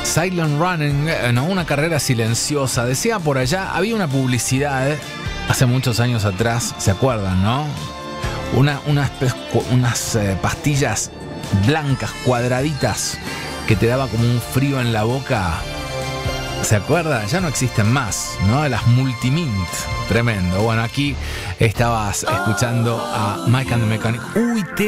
Silent Running, no, una carrera silenciosa. Decía por allá, había una publicidad hace muchos años atrás, ¿se acuerdan, no? Unas pastillas blancas, cuadraditas, que te daba como un frío en la boca. ¿Se acuerdan? Ya no existen más, ¿no? Las Multimint. Tremendo. Bueno, aquí estabas escuchando a Mike and the Mechanic. Uy,